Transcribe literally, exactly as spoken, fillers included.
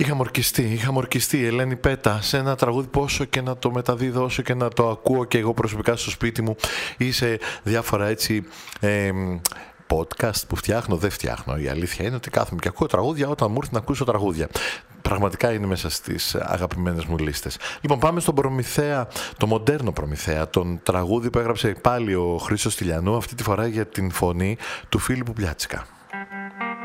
Είχαμε ορκιστεί, είχαμε ορκιστεί η Ελένη Πέτα σε ένα τραγούδι που όσο και να το μεταδίδω, όσο και να το ακούω και εγώ προσωπικά στο σπίτι μου ή σε διάφορα έτσι ε, podcast που φτιάχνω, δεν φτιάχνω. Η αλήθεια είναι ότι κάθομαι και ακούω τραγούδια όταν μου έρθει να ακούσω τραγούδια. Πραγματικά είναι μέσα στις αγαπημένες μου λίστες. Λοιπόν, πάμε στον Προμηθέα, το μοντέρνο Προμηθέα, τον τραγούδι που έγραψε πάλι ο Χρήστος Τηλιανού, αυτή τη φορά για την φωνή του Φίλιππου Πλιάτσικα.